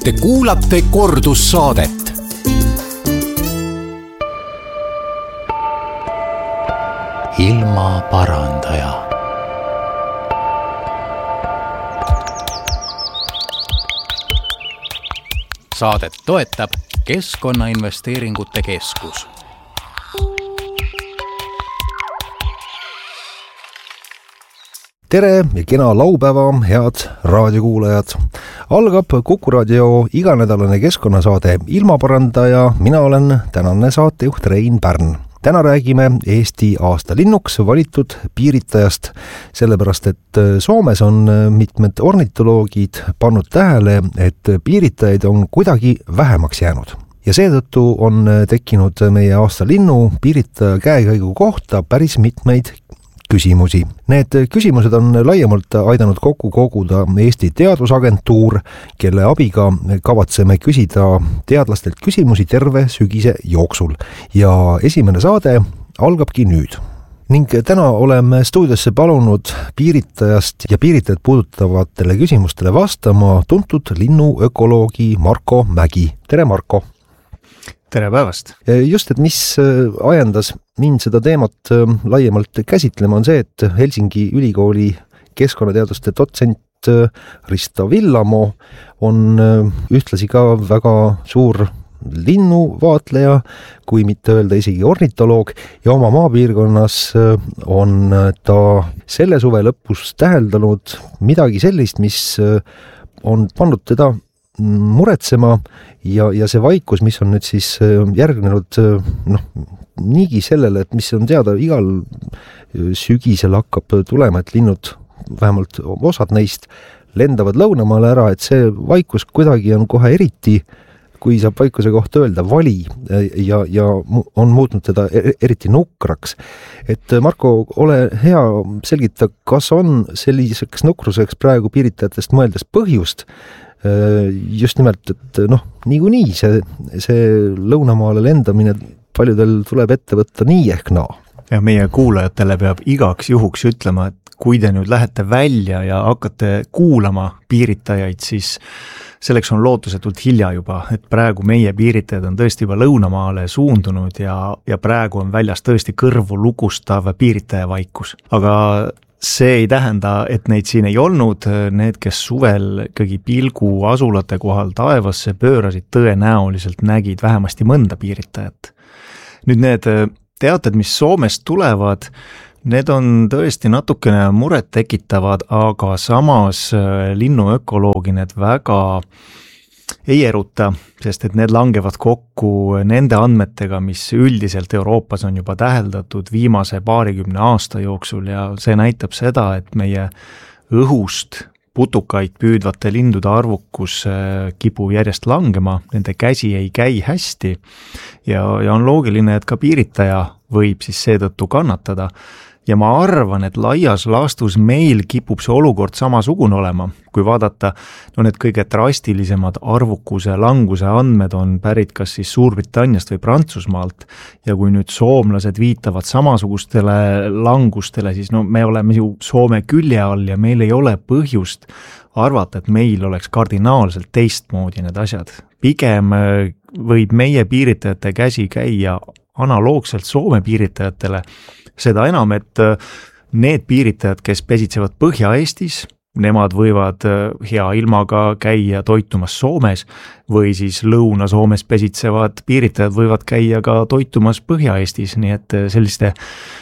Te kuulate kordussaadet. Ilmaparandaja. Saadet toetab Keskkonnainvesteeringute Keskus. Tere ja kena laupäeva, head raadiokuulajad. Algab Kuku Raadio iganädalane keskkonnasaade Ilmaparandaja. Mina olen tänane saatejuht Rein Pärn. Täna räägime Eesti aastalinnuks valitud piiritajast, sellepärast et Soomes on mitmed ornitoloogid pannud tähele, et piiritajaid on kuidagi vähemaks jäänud. Ja seetõttu on tekkinud meie aastalinnu piiritaja käekäigu kohta päris mitmeid küsimusi. Need küsimused on laiemalt aidanud kokku koguda Eesti Teadusagentuur, kelle abiga kavatseme küsida teadlastelt küsimusi terve sügise jooksul. Ja esimene saade algabki nüüd. Ning täna oleme stuudiosse palunud piiritajast ja piiritajat puudutavatele küsimustele vastama tuntud linnuökoloogi Marko Mägi. Tere, Marko! Tere päevast! Just, et mis ajendas mind seda teemat laiemalt käsitlema on see, et Helsingi ülikooli keskkonnateaduste dotsent Risto Villamo on ühtlasi ka väga suur linnuvaatleja, kui mitte öelda isegi ornitoloog, ja oma maapiirkonnas on ta selle suve lõpus täheldanud midagi sellist, mis on pannud teda muretsema ja see vaikus, mis on nüüd siis järgnenud niigi sellele, et mis on teada, igal sügisel hakkab tulema, et linnud, vähemalt osad neist, lendavad lõunamaale ära, et see vaikus kuidagi on kohe eriti, kui saab vaikuse kohta öelda, vali ja on muutnud teda eriti nukraks. Et Marko, ole hea, selgita, kas on selliseks nukruseks praegu piiritajatest mõeldes põhjust, just nimelt, et niikuinii see lõunamaale lendamine paljudel tuleb ette võtta nii ehk naa. Ja meie kuulajatele peab igaks juhuks ütlema, et kui te nüüd lähete välja ja hakkate kuulama piiritajaid, siis selleks on lootusetult hilja juba, et praegu meie piiritajad on tõesti juba lõunamaale suundunud ja praegu on väljas tõesti kõrvu lukustav piiritaja vaikus. Aga see ei tähenda, et neid siin ei olnud. Need, kes suvel kõigi pilgu asulate kohal taevasse pöörasid, tõenäoliselt nägid vähemasti mõnda piiritajat. Nüüd need teated, mis Soomest tulevad, need on tõesti natukene muret tekitavad, aga samas linnuökoloogi need väga ei eruta, sest et need langevad kokku nende andmetega, mis üldiselt Euroopas on juba täheldatud viimase 20 aasta jooksul ja see näitab seda, et meie õhust putukaid püüdvate lindude arvukus kipub järjest langema, nende käsi ei käi hästi ja on loogiline, et ka piiritaja võib siis seetõttu kannatada. Ja ma arvan, et laias laastus meil kipub see olukord samasugune olema. Kui vaadata, need kõige drastilisemad arvukuse languse andmed on pärit kas siis Suurbritanniast või Prantsusmaalt ja kui nüüd soomlased viitavad samasugustele langustele, siis me oleme ju Soome külje all ja meil ei ole põhjust arvata, et meil oleks kardinaalselt teistmoodi need asjad. Pigem võib meie piiritajate käsi käia analoogselt Soome piiritajatele, seda enam, et need piiritajad, kes pesitsevad Põhja-Eestis, nemad võivad hea ilmaga käia toitumas Soomes või siis Lõuna-Soomes pesitsevad piiritajad võivad käia ka toitumas Põhja-Eestis, nii et selliste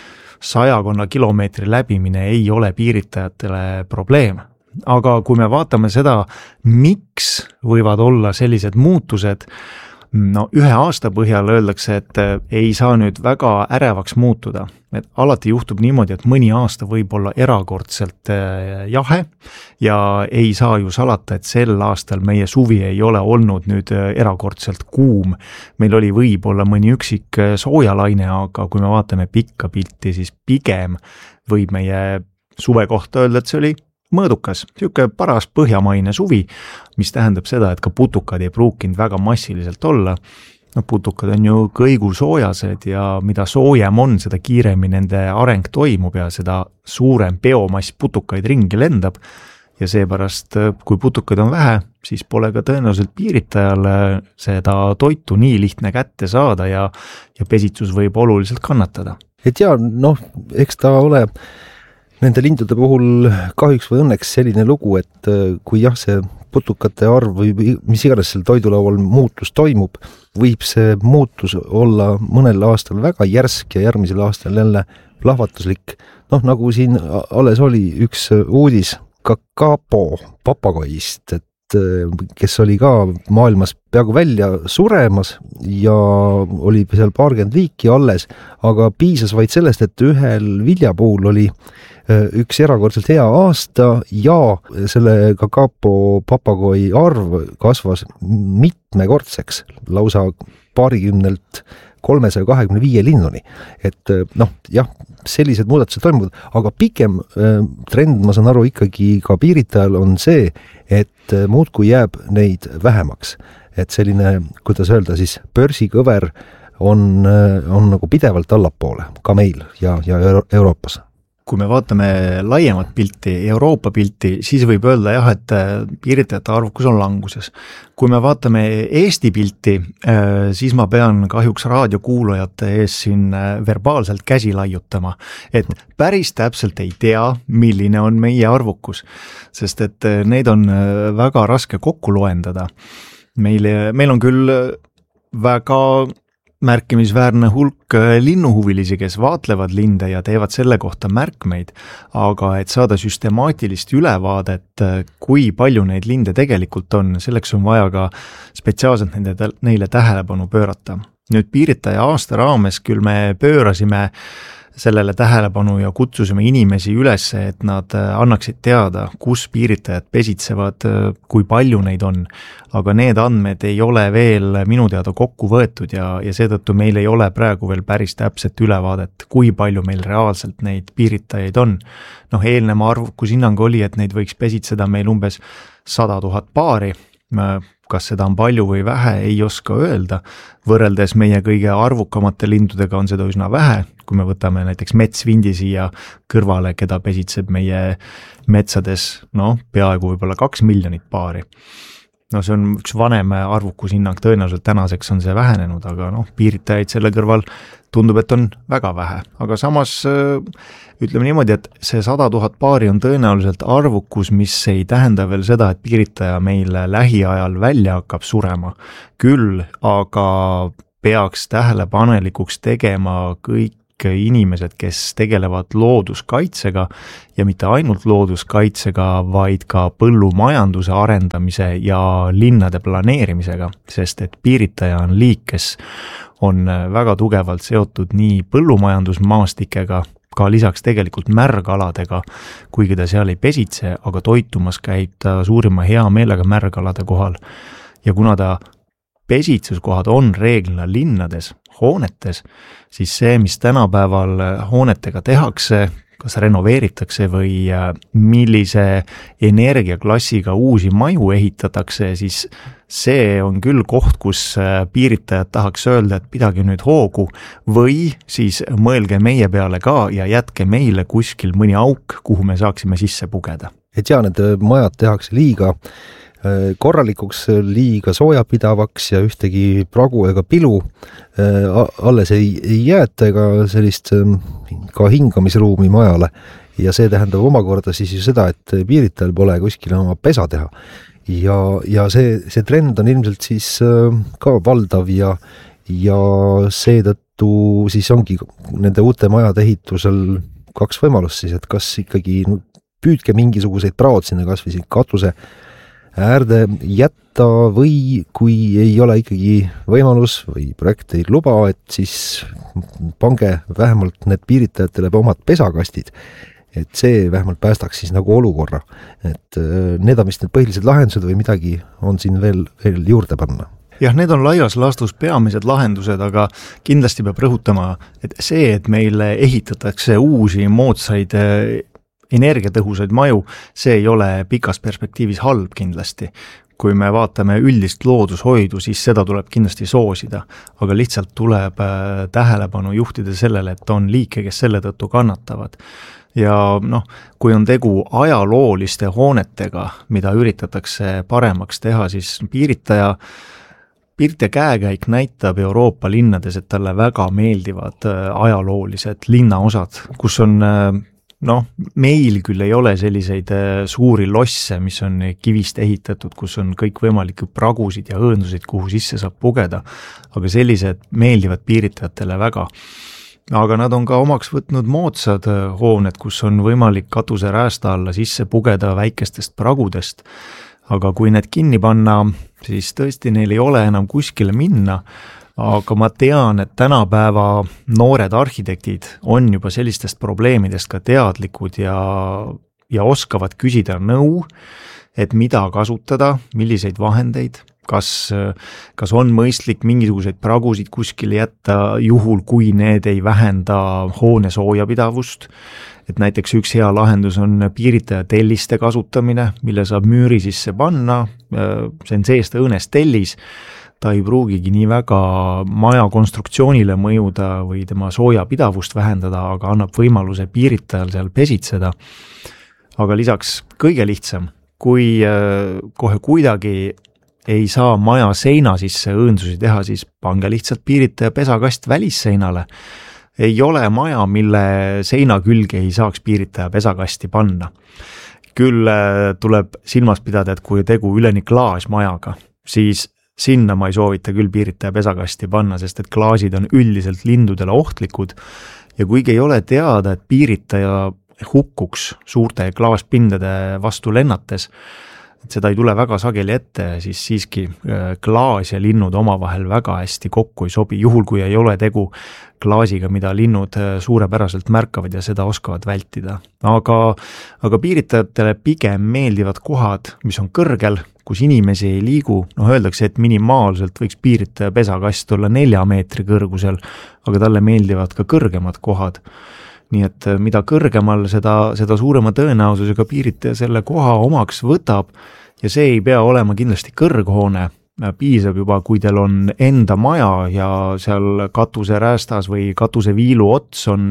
100 kilomeetri läbimine ei ole piiritajatele probleem. Aga kui me vaatame seda, miks võivad olla sellised muutused, ühe aasta põhjal öeldakse, et ei saa nüüd väga ärevaks muutuda. Et alati juhtub niimoodi, et mõni aasta võib olla erakordselt jahe ja ei saa ju salata, et sel aastal meie suvi ei ole olnud nüüd erakordselt kuum. Meil oli võib-olla mõni üksik soojalaine, aga kui me vaatame pikka pilti, siis pigem võib meie suve kohta öelda, et see oli mõõdukas, siuke paras põhjamaine suvi, mis tähendab seda, et ka putukad ei pruukinud väga massiliselt olla. Putukad on ju kõigusoojased ja mida soojem on, seda kiiremini nende areng toimub ja seda suurem biomass putukaid ringi lendab ja seepärast, kui putukaid on vähe, siis pole ka tõenäoliselt piiritajal seda toitu nii lihtne kätte saada ja pesitsus võib oluliselt kannatada. Et ja, eks ta ole nende lindude puhul kahjuks või õnneks selline lugu, et kui jah, see putukate arv või mis iganes seal toidulaual muutus toimub, võib see muutus olla mõnel aastal väga järsk ja järgmisel aastal jälle plahvatuslik. Nagu siin alles oli üks uudis Kakapo papagoist, kes oli ka maailmas peaaegu välja suremas ja oli seal 20 liiki alles, aga piisas vaid sellest, et ühel viljapuul oli üks erakordselt hea aasta ja selle Kakapo papagoi arv kasvas mitmekordseks, lausa 20 325 linnuni. Et jah, sellised muudatused toimuvad, aga pikem trend, ma saan aru, ikkagi ka piiritajal on see, et muudkui jääb neid vähemaks. Et selline, kuidas öelda siis, börsikõver on nagu pidevalt allapoole, ka meil ja Euroopas. Kui me vaatame laiemat pilti, Euroopa pilti, siis võib öelda jah, et piiritajate arvukus on languses. Kui me vaatame Eesti pilti, siis ma pean kahjuks raadiokuulajate ees siin verbaalselt käsi laiutama, et päris täpselt ei tea, milline on meie arvukus, sest et neid on väga raske kokku loendada. Meil on küll väga märkimisväärne hulk linnuhuvilisi, kes vaatlevad linde ja teevad selle kohta märkmeid, aga et saada süstemaatilist ülevaadet, kui palju neid linde tegelikult on, selleks on vaja ka spetsiaalselt neile tähelepanu pöörata. Nüüd piiritaja aasta raames küll me pöörasime sellele tähelepanu ja kutsusime inimesi üles, et nad annaksid teada, kus piiritajad pesitsevad, kui palju neid on. Aga need andmed ei ole veel minu teada kokku võetud ja seetõttu meil ei ole praegu veel päris täpset ülevaadet, kui palju meil reaalselt neid piiritajaid on. Eelneva arvukus hinnang oli, et neid võiks pesitseda meil umbes 100 000 paari. Kas seda on palju või vähe, ei oska öelda. Võrreldes meie kõige arvukamate lindudega on seda üsna vähe, kui me võtame näiteks metsvindi siia kõrvale, keda pesitseb meie metsades, peaaegu võib-olla 2 miljonit paari. See on üks vanem arvukushinnang, tõenäoliselt tänaseks on see vähenenud, aga piiritajaid selle kõrval tundub, et on väga vähe. Aga samas ütleme niimoodi, et see 100 000 paari on tõenäoliselt arvukus, mis ei tähenda veel seda, et piiritaja meil lähiajal välja hakkab surema. Küll aga peaks tähelepanelikuks tegema kõik inimesed, kes tegelevad looduskaitsega ja mitte ainult looduskaitsega, vaid ka põllumajanduse arendamise ja linnade planeerimisega, sest et piiritaja on liik, kes on väga tugevalt seotud nii põllumajandusmaastikega, ka lisaks tegelikult märgaladega, kuigi ta seal ei pesitse, aga toitumas käib ta suurima hea meelega märgalade kohal. Ja kuna ta pesitsuskohad on reeglina linnades, hoonetes, siis see, mis tänapäeval hoonetega tehakse, kas renoveeritakse või millise energiaklassiga uusi maju ehitatakse, siis see on küll koht, kus piiritajad tahaks öelda, et pidage nüüd hoogu või siis mõelge meie peale ka ja jätke meile kuskil mõni auk, kuhu me saaksime sisse pugeda. Et ja, need majad tehakse liiga korralikuks, liiga soojapidavaks ja ühtegi pragu ega pilu alles ei jäeta ega sellist ka hingamisruumi majale. Ja see tähendab omakorda siis ju seda, et piiritajal pole kuskil oma pesa teha. Ja see trend on ilmselt siis ka valdav ja seetõttu siis ongi nende uute majade ehitusel 2 võimalust siis, et kas ikkagi püüdke mingisuguseid praod sinna kas või siin katuse äärde jätta või kui ei ole ikkagi võimalus või projekt ei luba, et siis pange vähemalt need piiritajatele omad pesakastid, et see vähemalt päästaks siis nagu olukorra. Et need on vist need põhilised lahendused või midagi on siin veel juurde panna. Jah, need on laias laastus peamised lahendused, aga kindlasti peab rõhutama, et see, et meile ehitatakse uusi moodsaid energiatõhusaid maju, see ei ole pikas perspektiivis halb kindlasti. Kui me vaatame üldist loodushoidu, siis seda tuleb kindlasti soosida, aga lihtsalt tuleb tähelepanu juhtida sellele, et on liike, kes selle tõttu kannatavad. ja kui on tegu ajalooliste hoonetega, mida üritatakse paremaks teha, siis piiritaja käekäik näitab Euroopa linnades, et talle väga meeldivad ajaloolised linnaosad, kus on meil küll ei ole selliseid suuri losse, mis on kivist ehitatud, kus on kõikvõimalikke pragusid ja õõndusid, kuhu sisse saab pugeda, aga sellised meeldivad piiritajatele väga. Aga nad on ka omaks võtnud moodsad hooned, kus on võimalik katuse räästa alla sisse pugeda väikestest pragudest, aga kui need kinni panna, siis tõesti neil ei ole enam kuskile minna. Aga ma tean, et tänapäeva noored arhitektid on juba sellistest probleemidest ka teadlikud ja oskavad küsida nõu, et mida kasutada, milliseid vahendeid, kas on mõistlik mingisuguseid pragusid kuskile jätta juhul, kui need ei vähenda hoone soojapidavust. Et näiteks üks hea lahendus on piiritaja telliste kasutamine, mille saab müüri sisse panna, see on seest õõnes tellis, ta ei pruugigi nii väga maja konstruktsioonile mõjuda või tema soojapidavust vähendada, aga annab võimaluse piiritajal seal pesitseda. Aga lisaks kõige lihtsam, kui kohe kuidagi ei saa maja seina sisse õõndusi teha, siis pange lihtsalt piiritaja pesakast välisseinale. Ei ole maja, mille seina külge ei saaks piiritaja pesakasti panna. Küll tuleb silmas pidada, et kui tegu üleni klaasmajaga, siis sinna ma ei soovita küll piiritaja pesakasti panna, sest et klaasid on üldiselt lindudele ohtlikud ja kuigi ei ole teada, et piiritaja hukkuks suurte klaaspindade vastu lennates, et seda ei tule väga sageli ette, siis siiski klaas ja linnud omavahel väga hästi kokku ei sobi, juhul kui ei ole tegu klaasiga, mida linnud suurepäraselt märkavad ja seda oskavad vältida. Aga piiritajatele pigem meeldivad kohad, mis on kõrgel, kus inimesi ei liigu, öeldakse, et minimaalselt võiks piiritaja pesakast olla 4 meetri kõrgusel, aga talle meeldivad ka kõrgemad kohad. Nii et mida kõrgemal, seda suurema tõenäosusega piiritaja selle koha omaks võtab ja see ei pea olema kindlasti kõrghoone, piisab juba, kui teil on enda maja ja seal katuse räästas või katuse viilu ots on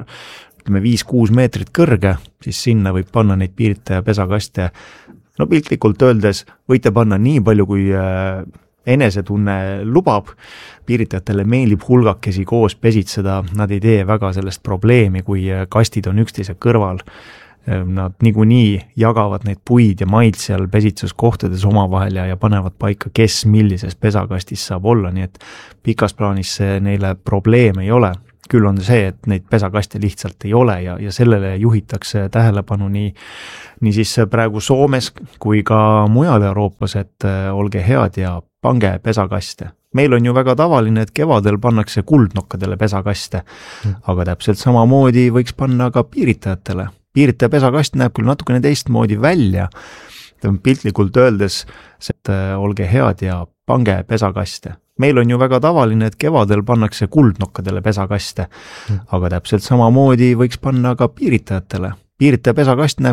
5-6 meetrit kõrge, siis sinna võib panna neid piiritaja pesakaste. Piltlikult öeldes võite panna nii palju, kui enesetunne lubab, piiritajatele meeldib hulgakesi koos pesitseda, nad ei tee väga sellest probleemi, kui kastid on üksteise kõrval. Nad niikuinii jagavad neid puid ja maid seal pesitsuskohtades omavahel ja panevad paika, kes millises pesakastis saab olla, nii et pikas plaanis see neile probleem ei ole. Küll on see, et neid pesakaste lihtsalt ei ole ja sellele juhitakse tähelepanu nii siis praegu Soomes kui ka mujal Euroopas, et olge head ja pange pesakaste. Meil on ju väga tavaline, et kevadel pannakse kuldnokkadele pesakaste, aga täpselt samamoodi võiks panna ka piiritajatele. Piiritaja pesakast näeb küll natukene teistmoodi välja, piltlikult öeldes, et olge head ja pange pesakaste. Meil on ju väga tavaline, et kevadel pannakse kuldnokkadele pesakaste, aga täpselt samamoodi võiks panna ka piiritajatele. Piiritaja pesakast näeb